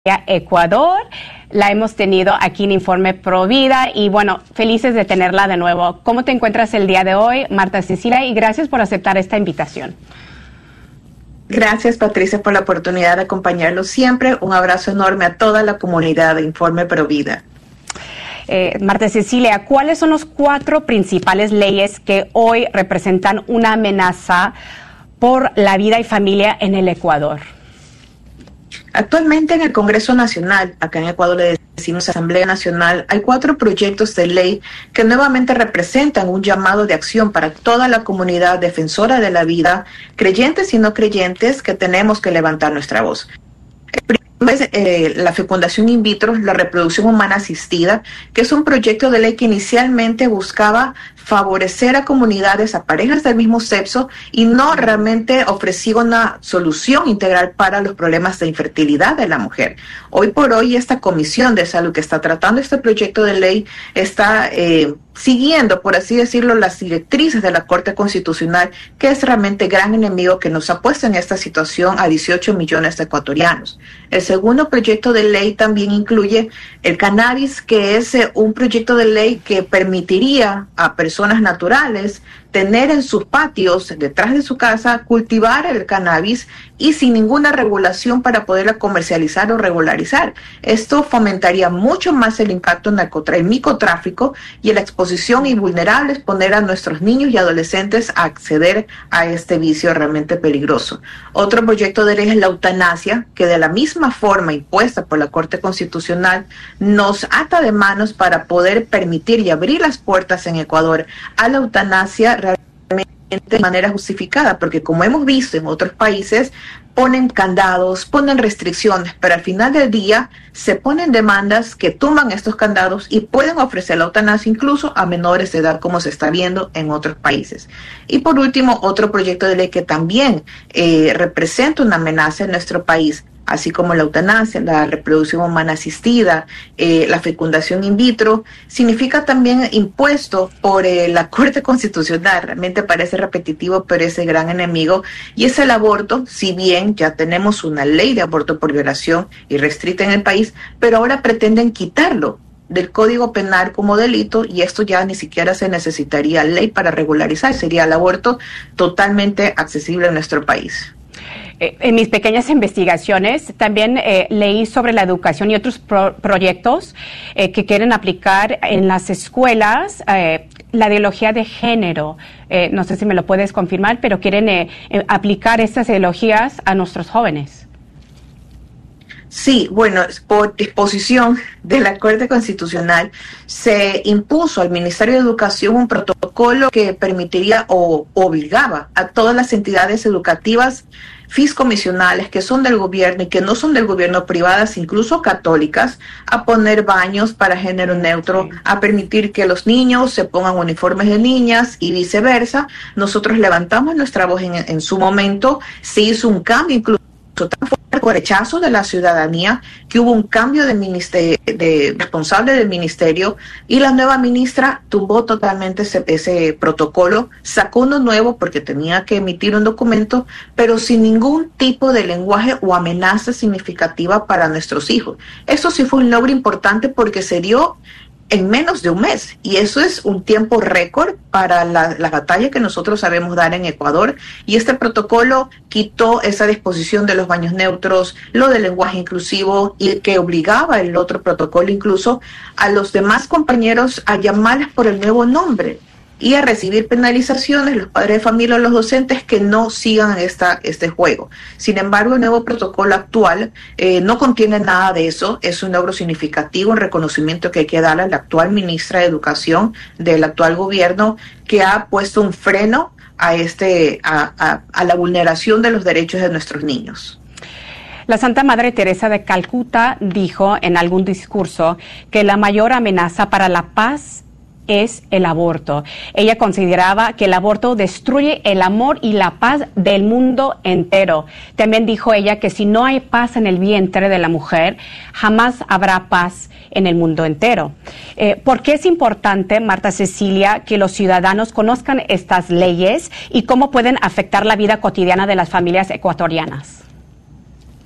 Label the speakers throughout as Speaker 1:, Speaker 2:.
Speaker 1: Ecuador. La hemos tenido aquí en Informe Provida y bueno, felices de tenerla de nuevo. ¿Cómo te encuentras el día de hoy, Marta Cecilia? Y gracias por aceptar esta invitación.
Speaker 2: Gracias, Patricia, por la oportunidad de acompañarlos siempre. Un abrazo enorme a toda la comunidad de Informe Provida.
Speaker 1: Marta Cecilia, ¿cuáles son los 4 principales leyes que hoy representan una amenaza por la vida y familia en el Ecuador?
Speaker 2: Actualmente en el Congreso Nacional, acá en Ecuador le decimos Asamblea Nacional, hay 4 proyectos de ley que nuevamente representan un llamado de acción para toda la comunidad defensora de la vida, creyentes y no creyentes, que tenemos que levantar nuestra voz. La fecundación in vitro, la reproducción humana asistida, que es un proyecto de ley que inicialmente buscaba favorecer a comunidades, a parejas del mismo sexo, y no realmente ofrecía una solución integral para los problemas de infertilidad de la mujer. Hoy por hoy, esta Comisión de Salud que está tratando este proyecto de ley está siguiendo, por así decirlo, las directrices de la Corte Constitucional, que es realmente gran enemigo que nos ha puesto en esta situación a 18 millones de ecuatorianos. El segundo proyecto de ley también incluye el cannabis, que es un proyecto de ley que permitiría a personas naturales tener en sus patios, detrás de su casa, cultivar el cannabis y sin ninguna regulación para poderla comercializar o regularizar. Esto fomentaría mucho más el impacto en el microtráfico y la exposición y vulnerables, poner a nuestros niños y adolescentes a acceder a este vicio realmente peligroso. Otro proyecto de ley es la eutanasia, que de la misma forma impuesta por la Corte Constitucional nos ata de manos para poder permitir y abrir las puertas en Ecuador a la eutanasia de manera justificada, porque como hemos visto en otros países, ponen candados, ponen restricciones, pero al final del día se ponen demandas que tumban estos candados y pueden ofrecer la eutanasia incluso a menores de edad, como se está viendo en otros países. Y por último, otro proyecto de ley que también representa una amenaza en nuestro país, así como la eutanasia, la reproducción humana asistida, la fecundación in vitro, significa también impuesto por la Corte Constitucional. Realmente parece repetitivo, pero es el gran enemigo, y es el aborto. Si bien ya tenemos una ley de aborto por violación y restricta en el país, pero ahora pretenden quitarlo del Código Penal como delito, y esto ya ni siquiera se necesitaría ley para regularizar, sería el aborto totalmente accesible en nuestro país.
Speaker 1: En mis pequeñas investigaciones también leí sobre la educación y otros proyectos que quieren aplicar en las escuelas la ideología de género. No sé si me lo puedes confirmar, pero quieren aplicar estas ideologías a nuestros jóvenes.
Speaker 2: Sí, bueno, por disposición de la Corte Constitucional se impuso al Ministerio de Educación un protocolo que permitiría o obligaba a todas las entidades educativas fiscomisionales que son del gobierno y que no son del gobierno, privadas, incluso católicas, a poner baños para género neutro, a permitir que los niños se pongan uniformes de niñas y viceversa. Nosotros levantamos nuestra voz en su momento, se hizo un cambio incluso tan fuerte por rechazo de la ciudadanía, que hubo un cambio de responsable del ministerio, y la nueva ministra tumbó totalmente ese protocolo, sacó uno nuevo porque tenía que emitir un documento, pero sin ningún tipo de lenguaje o amenaza significativa para nuestros hijos. Eso sí fue un logro importante porque se dio en menos de un mes, y eso es un tiempo récord para la batalla que nosotros sabemos dar en Ecuador, y este protocolo quitó esa disposición de los baños neutros, lo del lenguaje inclusivo, y que obligaba el otro protocolo incluso a los demás compañeros a llamarles por el nuevo nombre y a recibir penalizaciones los padres de familia o los docentes que no sigan este juego. Sin embargo, el nuevo protocolo actual no contiene nada de eso. Es un logro significativo, un reconocimiento que hay que darle a la actual ministra de Educación del actual gobierno, que ha puesto un freno a la vulneración de los derechos de nuestros niños.
Speaker 1: La Santa Madre Teresa de Calcuta dijo en algún discurso que la mayor amenaza para la paz es el aborto. Ella consideraba que el aborto destruye el amor y la paz del mundo entero. También dijo ella que si no hay paz en el vientre de la mujer, jamás habrá paz en el mundo entero. ¿Por qué es importante, Marta Cecilia, que los ciudadanos conozcan estas leyes y cómo pueden afectar la vida cotidiana de las familias ecuatorianas?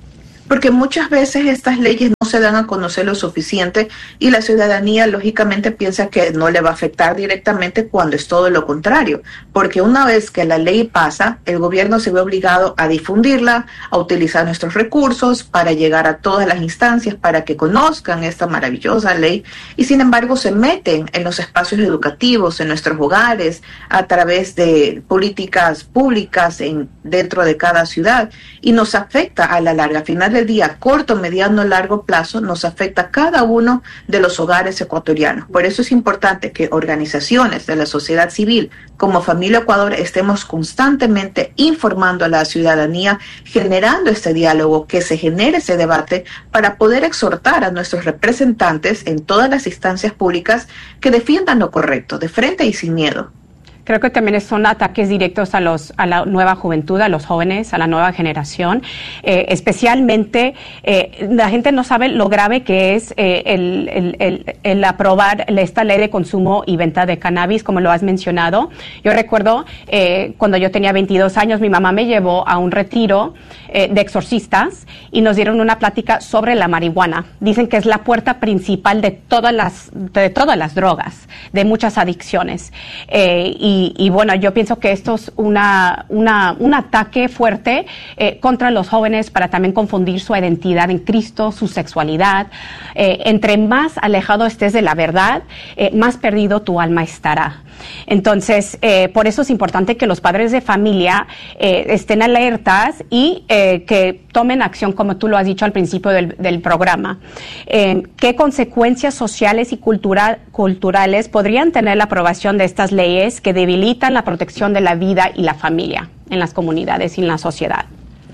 Speaker 2: Porque muchas veces estas leyes no se dan a conocer lo suficiente y la ciudadanía lógicamente piensa que no le va a afectar directamente cuando es todo lo contrario, porque una vez que la ley pasa, el gobierno se ve obligado a difundirla, a utilizar nuestros recursos para llegar a todas las instancias para que conozcan esta maravillosa ley y sin embargo se meten en los espacios educativos, en nuestros hogares, a través de políticas públicas dentro de cada ciudad y nos afecta a la larga. Al final del día, corto, mediano, largo plazo, nos afecta a cada uno de los hogares ecuatorianos. Por eso es importante que organizaciones de la sociedad civil, como Familia Ecuador, estemos constantemente informando a la ciudadanía, generando este diálogo, que se genere ese debate para poder exhortar a nuestros representantes en todas las instancias públicas que defiendan lo correcto, de frente y sin miedo.
Speaker 1: Creo que también son ataques directos a la nueva juventud, a los jóvenes, a la nueva generación. Especialmente, la gente no sabe lo grave que es el aprobar esta ley de consumo y venta de cannabis, como lo has mencionado. Yo recuerdo cuando yo tenía 22 años, mi mamá me llevó a un retiro de exorcistas y nos dieron una plática sobre la marihuana. Dicen que es la puerta principal de todas las drogas, de muchas adicciones. Y bueno, yo pienso que esto es un ataque fuerte contra los jóvenes para también confundir su identidad en Cristo, su sexualidad. Entre más alejado estés de la verdad, más perdido tu alma estará. Entonces, por eso es importante que los padres de familia estén alertas y que tomen acción, como tú lo has dicho al principio del programa. ¿Qué consecuencias sociales y culturales podrían tener la aprobación de estas leyes que debilitan la protección de la vida y la familia en las comunidades y en la sociedad?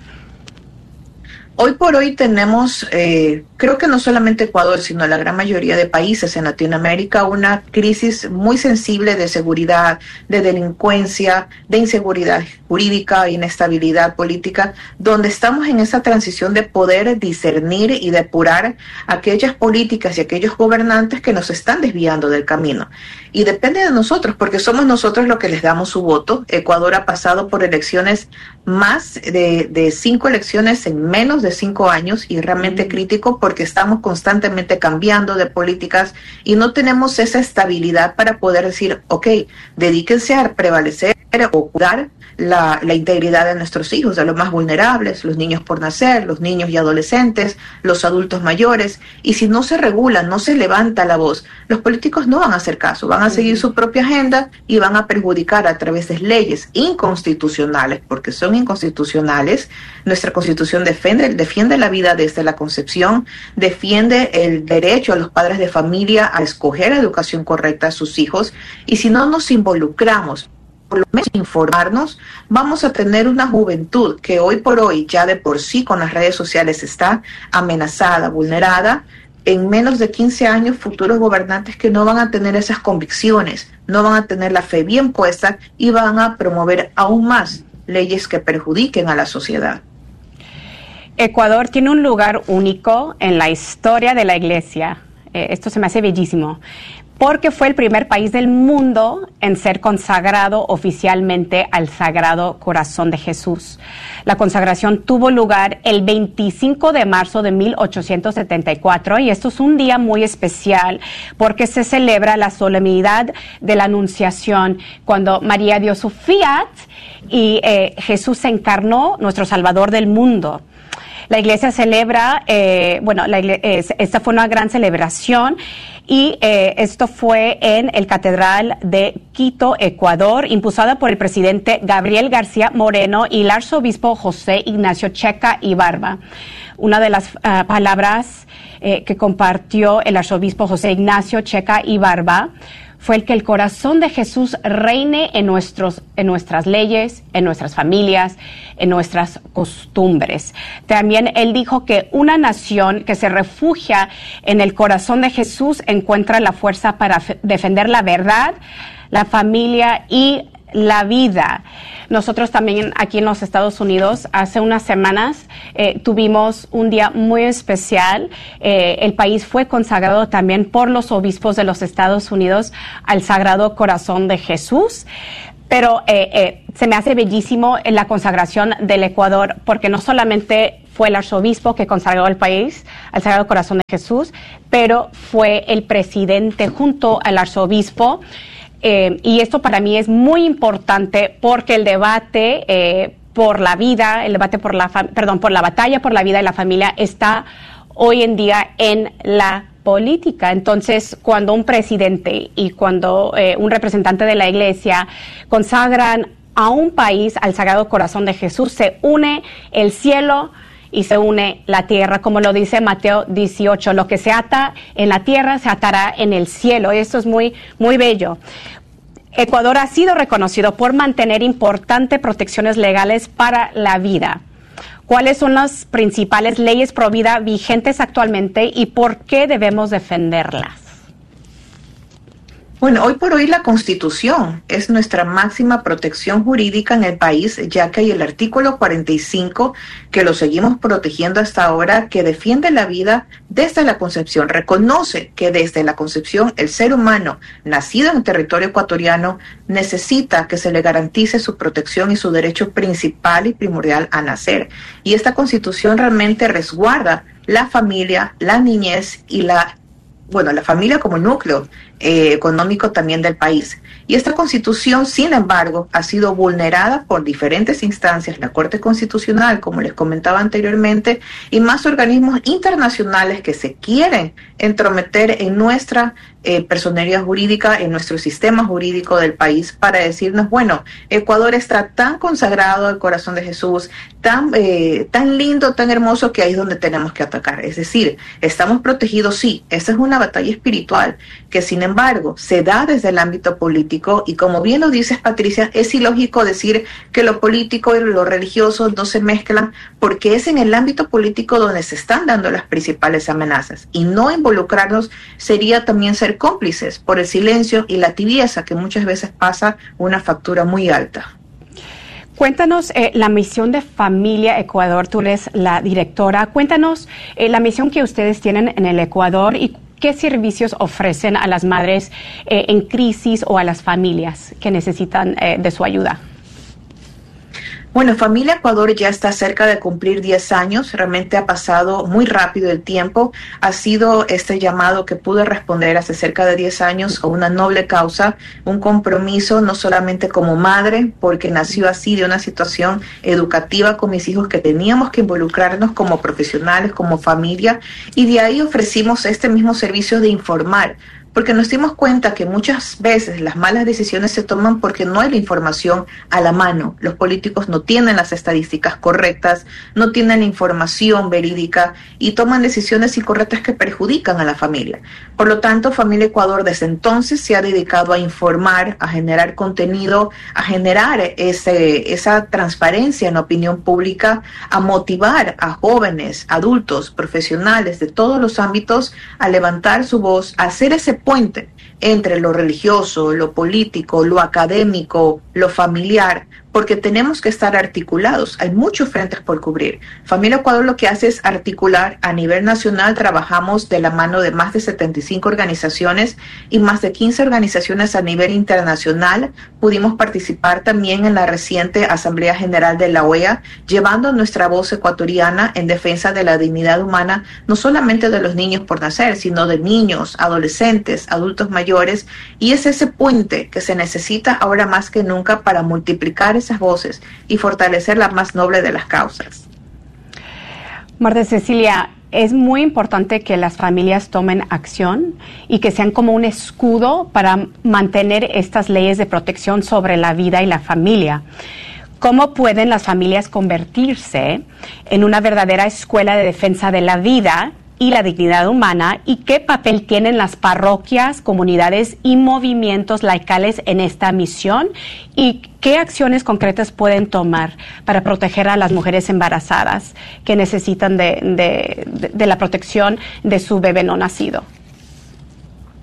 Speaker 2: Hoy por hoy tenemos, creo que no solamente Ecuador, sino la gran mayoría de países en Latinoamérica, una crisis muy sensible de seguridad, de delincuencia, de inseguridad jurídica, inestabilidad política, donde estamos en esa transición de poder discernir y depurar aquellas políticas y aquellos gobernantes que nos están desviando del camino. Y depende de nosotros, porque somos nosotros los que les damos su voto. Ecuador ha pasado por elecciones, más de 5 elecciones en menos de 5 años, y realmente crítico porque estamos constantemente cambiando de políticas y no tenemos esa estabilidad para poder decir, ok, dedíquense a prevalecer o cuidar la integridad de nuestros hijos, de los más vulnerables, los niños por nacer, los niños y adolescentes, los adultos mayores. Y si no se regula, no se levanta la voz, los políticos no van a hacer caso, van a seguir su propia agenda y van a perjudicar a través de leyes inconstitucionales, porque son inconstitucionales. Nuestra Constitución defiende la vida desde la concepción, defiende el derecho a los padres de familia a escoger la educación correcta a sus hijos, y si no nos involucramos, por lo menos informarnos, vamos a tener una juventud que hoy por hoy ya de por sí con las redes sociales está amenazada, vulnerada. En menos de 15 años, futuros gobernantes que no van a tener esas convicciones, no van a tener la fe bien puesta y van a promover aún más leyes que perjudiquen a la sociedad.
Speaker 1: Ecuador tiene un lugar único en la historia de la Iglesia. Esto se me hace bellísimo, porque fue el primer país del mundo en ser consagrado oficialmente al Sagrado Corazón de Jesús. La consagración tuvo lugar el 25 de marzo de 1874 y esto es un día muy especial porque se celebra la solemnidad de la Anunciación, cuando María dio su fiat y Jesús se encarnó, nuestro Salvador del mundo. La iglesia celebra, esta fue una gran celebración y esto fue en el Catedral de Quito, Ecuador, impulsada por el presidente Gabriel García Moreno y el arzobispo José Ignacio Checa y Barba. Una de las palabras que compartió el arzobispo José Ignacio Checa y Barba fue el que el corazón de Jesús reine en nuestras leyes, en nuestras familias, en nuestras costumbres. También él dijo que una nación que se refugia en el corazón de Jesús encuentra la fuerza para defender la verdad, la familia y la vida. Nosotros también aquí en los Estados Unidos, hace unas semanas, tuvimos un día muy especial. El país fue consagrado también por los obispos de los Estados Unidos al Sagrado Corazón de Jesús. Pero se me hace bellísimo la consagración del Ecuador, porque no solamente fue el arzobispo que consagró el país al Sagrado Corazón de Jesús, pero fue el presidente junto al arzobispo. Y esto para mí es muy importante porque el debate por la vida, el debate por la batalla por la vida y la familia está hoy en día en la política. Entonces, cuando un presidente y cuando un representante de la iglesia consagran a un país al Sagrado Corazón de Jesús, se une el cielo y se une la tierra, como lo dice Mateo 18, lo que se ata en la tierra se atará en el cielo. Esto es muy, muy bello. Ecuador ha sido reconocido por mantener importantes protecciones legales para la vida. ¿Cuáles son las principales leyes pro vida vigentes actualmente y por qué debemos defenderlas?
Speaker 2: Bueno, hoy por hoy la Constitución es nuestra máxima protección jurídica en el país, ya que hay el artículo 45, que lo seguimos protegiendo hasta ahora, que defiende la vida desde la concepción. Reconoce que desde la concepción el ser humano nacido en el territorio ecuatoriano necesita que se le garantice su protección y su derecho principal y primordial a nacer. Y esta Constitución realmente resguarda la familia, la niñez y la familia como núcleo económico también del país. Y esta Constitución, sin embargo, ha sido vulnerada por diferentes instancias, la Corte Constitucional, como les comentaba anteriormente, y más organismos internacionales que se quieren entrometer en nuestra personería jurídica, en nuestro sistema jurídico del país, para decirnos, bueno, Ecuador está tan consagrado al corazón de Jesús, tan lindo, tan hermoso, que ahí es donde tenemos que atacar. Es decir, estamos protegidos, sí, esa es una batalla espiritual, que sin embargo se da desde el ámbito político, y como bien lo dices, Patricia, es ilógico decir que lo político y lo religioso no se mezclan, porque es en el ámbito político donde se están dando las principales amenazas, y no involucrarnos sería también ser cómplices por el silencio y la tibieza, que muchas veces pasa una factura muy alta.
Speaker 1: Cuéntanos la misión de Familia Ecuador, tú eres la directora. Cuéntanos la misión que ustedes tienen en el Ecuador y qué servicios ofrecen a las madres en crisis o a las familias que necesitan de su ayuda.
Speaker 2: Bueno, Familia Ecuador ya está cerca de cumplir 10 años, realmente ha pasado muy rápido el tiempo, ha sido este llamado que pude responder hace cerca de 10 años a una noble causa, un compromiso no solamente como madre, porque nació así de una situación educativa con mis hijos que teníamos que involucrarnos como profesionales, como familia, y de ahí ofrecimos este mismo servicio de informar, porque nos dimos cuenta que muchas veces las malas decisiones se toman porque no hay la información a la mano. Los políticos no tienen las estadísticas correctas, no tienen la información verídica y toman decisiones incorrectas que perjudican a la familia. Por lo tanto, Familia Ecuador desde entonces se ha dedicado a informar, a generar contenido, a generar esa transparencia en la opinión pública, a motivar a jóvenes, adultos, profesionales de todos los ámbitos a levantar su voz, a hacer ese puente entre lo religioso, lo político, lo académico, lo familiar, porque tenemos que estar articulados. Hay muchos frentes por cubrir. Familia Ecuador lo que hace es articular. A nivel nacional trabajamos de la mano de más de 75 organizaciones y más de 15 organizaciones a nivel internacional. Pudimos participar también en la reciente Asamblea General de la OEA, llevando nuestra voz ecuatoriana en defensa de la dignidad humana, no solamente de los niños por nacer, sino de niños, adolescentes, adultos mayores, y es ese puente que se necesita ahora más que nunca para multiplicar esas voces y fortalecer la más noble de las causas.
Speaker 1: Marta Cecilia, es muy importante que las familias tomen acción y que sean como un escudo para mantener estas leyes de protección sobre la vida y la familia. ¿Cómo pueden las familias convertirse en una verdadera escuela de defensa de la vida y la dignidad humana, y qué papel tienen las parroquias, comunidades y movimientos laicales en esta misión, y qué acciones concretas pueden tomar para proteger a las mujeres embarazadas que necesitan de la protección de su bebé no nacido?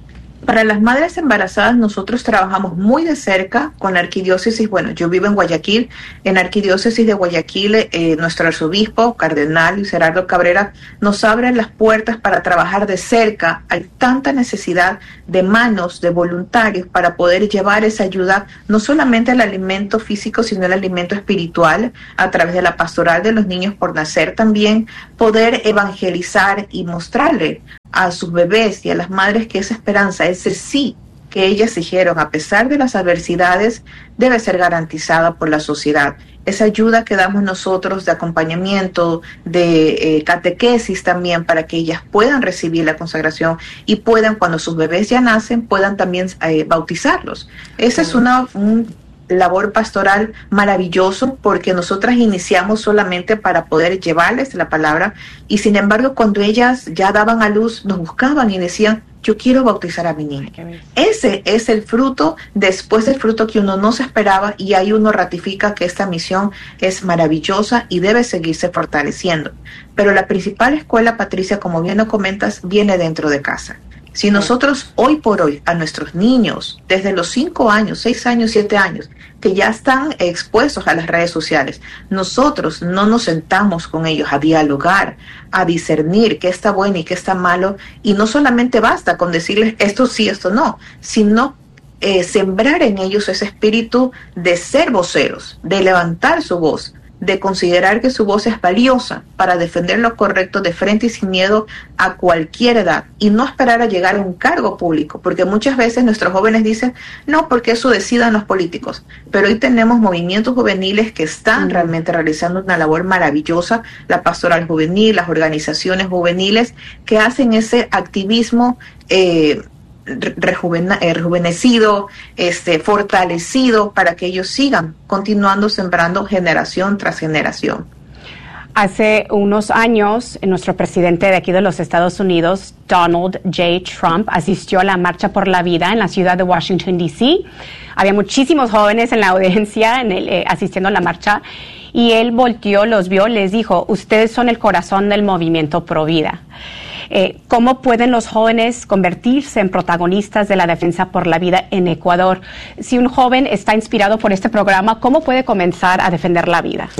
Speaker 2: Para las madres embarazadas, nosotros trabajamos muy de cerca con la arquidiócesis. Bueno, yo vivo en Guayaquil. En la arquidiócesis de Guayaquil, nuestro arzobispo, cardenal Luis Gerardo Cabrera, nos abre las puertas para trabajar de cerca. Hay tanta necesidad de manos, de voluntarios, para poder llevar esa ayuda, no solamente al alimento físico, sino al alimento espiritual, a través de la pastoral de los niños por nacer, también poder evangelizar y mostrarle a sus bebés y a las madres que esa esperanza, ese sí que ellas dijeron, a pesar de las adversidades, debe ser garantizada por la sociedad. Esa ayuda que damos nosotros de acompañamiento, de catequesis también, para que ellas puedan recibir la consagración y puedan, cuando sus bebés ya nacen, puedan también bautizarlos. Esa es una labor pastoral maravilloso, porque nosotras iniciamos solamente para poder llevarles la palabra, y sin embargo cuando ellas ya daban a luz nos buscaban y decían, yo quiero bautizar a mi niño. Ese es el fruto, después del fruto que uno no se esperaba, y ahí uno ratifica que esta misión es maravillosa y debe seguirse fortaleciendo. Pero la principal escuela, Patricia, como bien lo comentas, viene dentro de casa. Si nosotros hoy por hoy a nuestros niños, desde los 5 años, 6 años, 7 años, que ya están expuestos a las redes sociales, nosotros no nos sentamos con ellos a dialogar, a discernir qué está bueno y qué está malo, y no solamente basta con decirles esto sí, esto no, sino sembrar en ellos ese espíritu de ser voceros, de levantar su voz, de considerar que su voz es valiosa para defender lo correcto de frente y sin miedo a cualquier edad, y no esperar a llegar a un cargo público, porque muchas veces nuestros jóvenes dicen, no, porque eso decidan los políticos, pero hoy tenemos movimientos juveniles que están realmente realizando una labor maravillosa, la pastoral juvenil, las organizaciones juveniles que hacen ese activismo rejuvenecido, fortalecido, para que ellos sigan continuando sembrando generación tras generación.
Speaker 1: Hace unos años, nuestro presidente de aquí de los Estados Unidos, Donald J. Trump, asistió a la Marcha por la Vida en la ciudad de Washington, D.C. Había muchísimos jóvenes en la audiencia asistiendo a la marcha, y él volteó, los vio, les dijo, ustedes son el corazón del movimiento Pro Vida. ¿Cómo pueden los jóvenes convertirse en protagonistas de la defensa por la vida en Ecuador? Si un joven está inspirado por este programa, ¿cómo puede comenzar a defender la vida?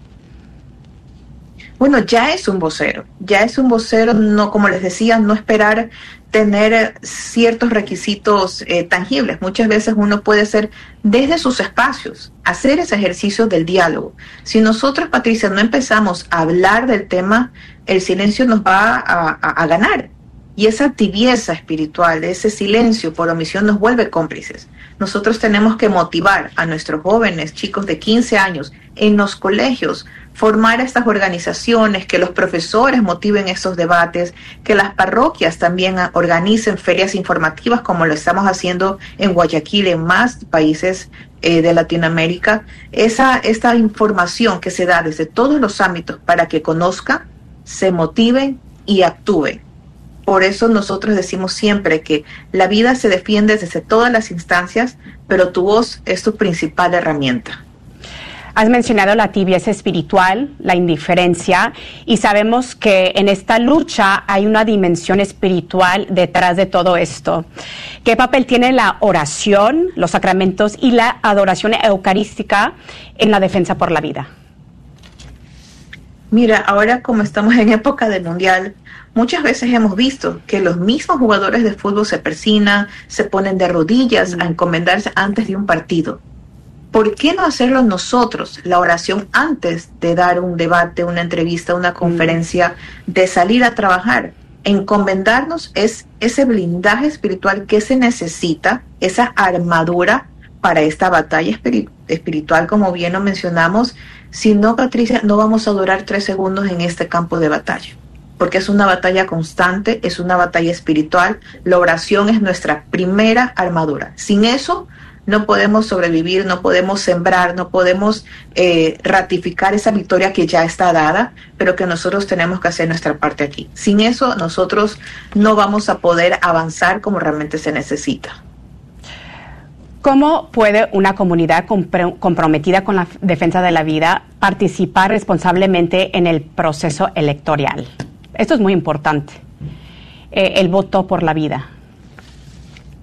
Speaker 2: Bueno, ya es un vocero, no, como les decía, no esperar tener ciertos requisitos tangibles. Muchas veces uno puede ser desde sus espacios, hacer ese ejercicio del diálogo. Si nosotros, Patricia, no empezamos a hablar del tema, el silencio nos va a ganar. Y esa tibieza espiritual, ese silencio por omisión, nos vuelve cómplices. Nosotros tenemos que motivar a nuestros jóvenes, chicos de 15 años, en los colegios, formar estas organizaciones, que los profesores motiven estos debates, que las parroquias también organicen ferias informativas, como lo estamos haciendo en Guayaquil, en más países de Latinoamérica. Esta información que se da desde todos los ámbitos para que conozcan, se motiven y actúen. Por eso nosotros decimos siempre que la vida se defiende desde todas las instancias, pero tu voz es tu principal herramienta.
Speaker 1: Has mencionado la tibieza espiritual, la indiferencia, y sabemos que en esta lucha hay una dimensión espiritual detrás de todo esto. ¿Qué papel tiene la oración, los sacramentos y la adoración eucarística en la defensa por la vida?
Speaker 2: Mira, ahora como estamos en época de mundial, muchas veces hemos visto que los mismos jugadores de fútbol se persignan, se ponen de rodillas a encomendarse antes de un partido. ¿Por qué no hacerlo nosotros, la oración, antes de dar un debate, una entrevista, una conferencia, de salir a trabajar? Encomendarnos es ese blindaje espiritual que se necesita, esa armadura para esta batalla espiritual, como bien lo mencionamos. Si no, Patricia, no vamos a durar 3 segundos en este campo de batalla, porque es una batalla constante, es una batalla espiritual. La oración es nuestra primera armadura. Sin eso no podemos sobrevivir, no podemos sembrar, no podemos ratificar esa victoria que ya está dada, pero que nosotros tenemos que hacer nuestra parte aquí. Sin eso nosotros no vamos a poder avanzar como realmente se necesita.
Speaker 1: ¿Cómo puede una comunidad comprometida con la defensa de la vida participar responsablemente en el proceso electoral? Esto es muy importante, el voto por la vida.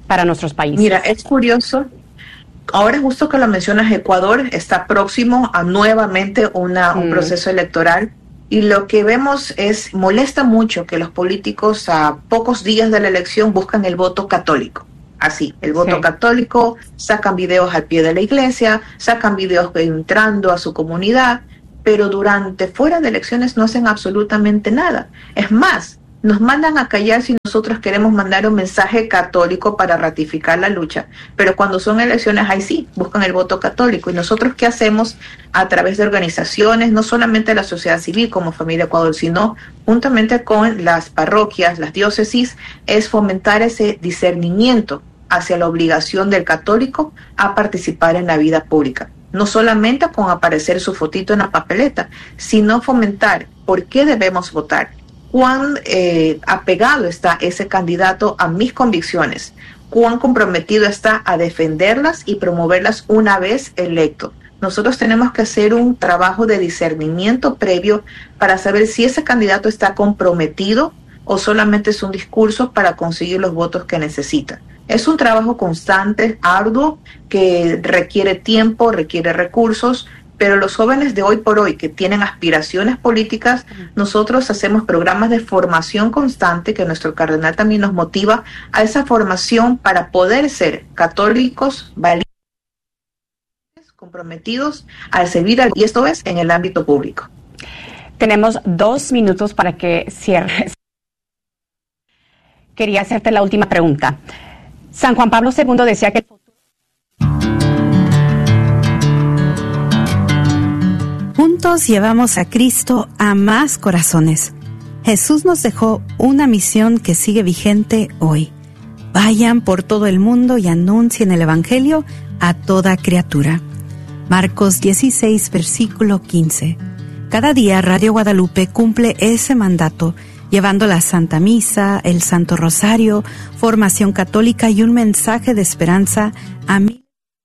Speaker 1: para nuestros países?
Speaker 2: Mira, es curioso. Ahora justo que lo mencionas, Ecuador está próximo a nuevamente un proceso electoral, y lo que vemos molesta mucho que los políticos a pocos días de la elección buscan el voto católico. Así, el voto católico, sacan videos al pie de la iglesia, sacan videos entrando a su comunidad, pero fuera de elecciones no hacen absolutamente nada. Es más, nos mandan a callar si nosotros queremos mandar un mensaje católico para ratificar la lucha, pero cuando son elecciones, ahí sí, buscan el voto católico. ¿Y nosotros qué hacemos a través de organizaciones, no solamente la sociedad civil como Familia Ecuador, sino juntamente con las parroquias, las diócesis, es fomentar ese discernimiento hacia la obligación del católico a participar en la vida pública? No solamente con aparecer su fotito en la papeleta, sino fomentar por qué debemos votar, cuán apegado está ese candidato a mis convicciones, cuán comprometido está a defenderlas y promoverlas una vez electo. Nosotros tenemos que hacer un trabajo de discernimiento previo para saber si ese candidato está comprometido o solamente es un discurso para conseguir los votos que necesita. Es un trabajo constante, arduo, que requiere tiempo, requiere recursos, pero los jóvenes de hoy por hoy que tienen aspiraciones políticas, nosotros hacemos programas de formación constante, que nuestro cardenal también nos motiva a esa formación para poder ser católicos valientes, comprometidos al servir y esto es en el ámbito público.
Speaker 1: Tenemos 2 minutos para que cierres. Quería hacerte la última pregunta. San Juan Pablo II decía que el futuro...
Speaker 3: Juntos llevamos a Cristo a más corazones. Jesús nos dejó una misión que sigue vigente hoy. Vayan por todo el mundo y anuncien el Evangelio a toda criatura. Marcos 16, versículo 15. Cada día Radio Guadalupe cumple ese mandato, llevando la Santa Misa, el Santo Rosario, formación católica y un mensaje de esperanza a miles.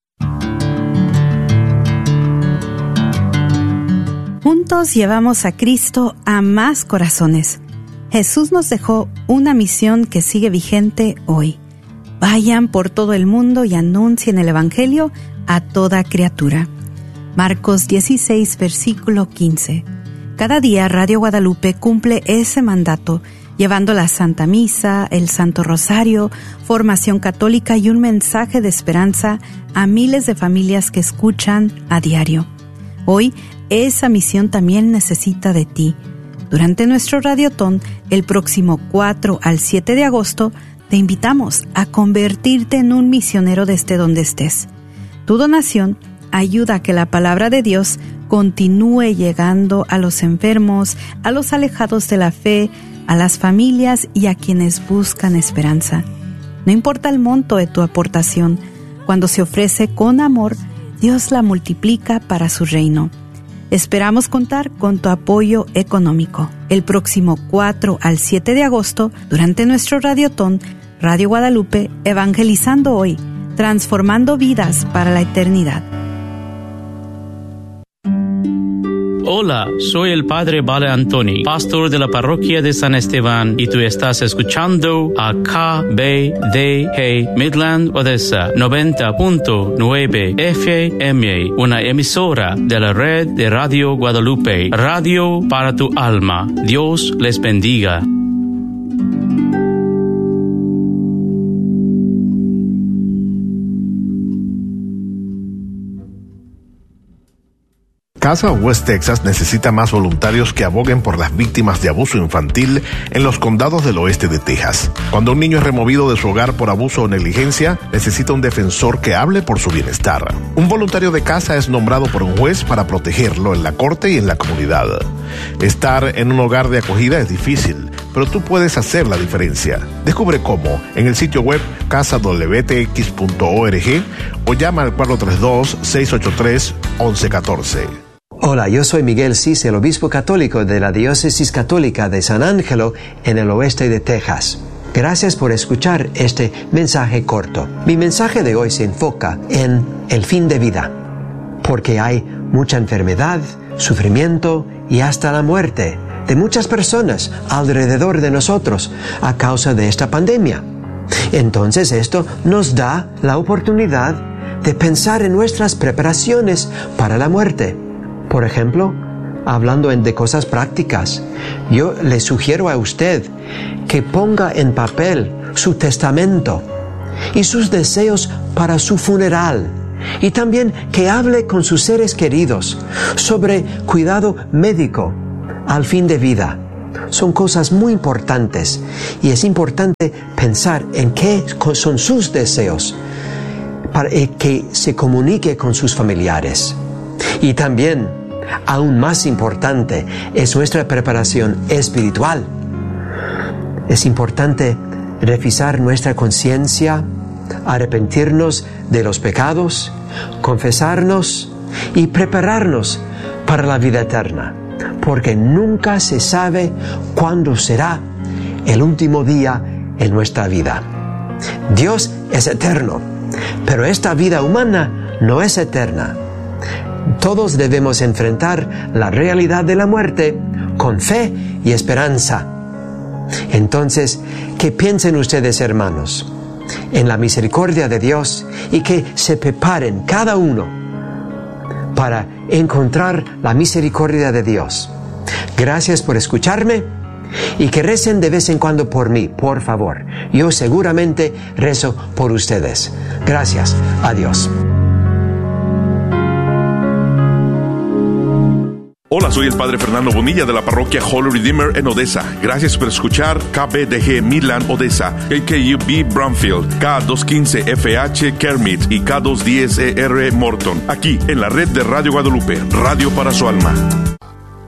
Speaker 3: Juntos llevamos a Cristo a más corazones. Jesús nos dejó una misión que sigue vigente hoy. Vayan por todo el mundo y anuncien el Evangelio a toda criatura. Marcos 16, versículo 15. Cada día Radio Guadalupe cumple ese mandato, llevando la Santa Misa, el Santo Rosario, formación católica y un mensaje de esperanza a miles de familias que escuchan a diario. Hoy, esa misión también necesita de ti. Durante nuestro Radiotón, el próximo 4 al 7 de agosto, te invitamos a convertirte en un misionero desde donde estés. Tu donación ayuda a que la palabra de Dios continúe llegando a los enfermos, a los alejados de la fe, a las familias y a quienes buscan esperanza. No importa el monto de tu aportación, cuando se ofrece con amor, Dios la multiplica para su reino. Esperamos contar con tu apoyo económico. El próximo 4 al 7 de agosto, durante nuestro Radiotón, Radio Guadalupe, evangelizando hoy, transformando vidas para la eternidad.
Speaker 4: Hola, soy el Padre Vale Antoni, pastor de la parroquia de San Esteban, y tú estás escuchando a KBDG Midland Odessa 90.9 FM, una emisora de la red de Radio Guadalupe, radio para tu alma. Dios les bendiga.
Speaker 5: Casa West Texas necesita más voluntarios que aboguen por las víctimas de abuso infantil en los condados del oeste de Texas. Cuando un niño es removido de su hogar por abuso o negligencia, necesita un defensor que hable por su bienestar. Un voluntario de casa es nombrado por un juez para protegerlo en la corte y en la comunidad. Estar en un hogar de acogida es difícil, pero tú puedes hacer la diferencia. Descubre cómo en el sitio web casadwtx.org o llama al 432-683-1114.
Speaker 6: Hola, yo soy Miguel Cis, el obispo católico de la Diócesis Católica de San Ángelo en el oeste de Texas. Gracias por escuchar este mensaje corto. Mi mensaje de hoy se enfoca en el fin de vida, porque hay mucha enfermedad, sufrimiento y hasta la muerte de muchas personas alrededor de nosotros a causa de esta pandemia. Entonces esto nos da la oportunidad de pensar en nuestras preparaciones para la muerte. Por ejemplo, hablando de cosas prácticas, yo le sugiero a usted que ponga en papel su testamento y sus deseos para su funeral, y también que hable con sus seres queridos sobre cuidado médico al fin de vida. Son cosas muy importantes y es importante pensar en qué son sus deseos para que se comunique con sus familiares. Y también, aún más importante, es nuestra preparación espiritual. Es importante revisar nuestra conciencia, arrepentirnos de los pecados, confesarnos y prepararnos para la vida eterna, porque nunca se sabe cuándo será el último día en nuestra vida. Dios es eterno, pero esta vida humana no es eterna. Todos debemos enfrentar la realidad de la muerte con fe y esperanza. Entonces, ¿qué piensen ustedes, hermanos, en la misericordia de Dios, y que se preparen cada uno para encontrar la misericordia de Dios? Gracias por escucharme y que recen de vez en cuando por mí, por favor. Yo seguramente rezo por ustedes. Gracias. Adiós.
Speaker 7: Hola, soy el Padre Fernando Bonilla de la parroquia Holy Redeemer en Odessa. Gracias por escuchar KBDG Midland Odessa, KKUB Bromfield, K215FH Kermit y K210ER Morton, aquí en la red de Radio Guadalupe, Radio para su alma.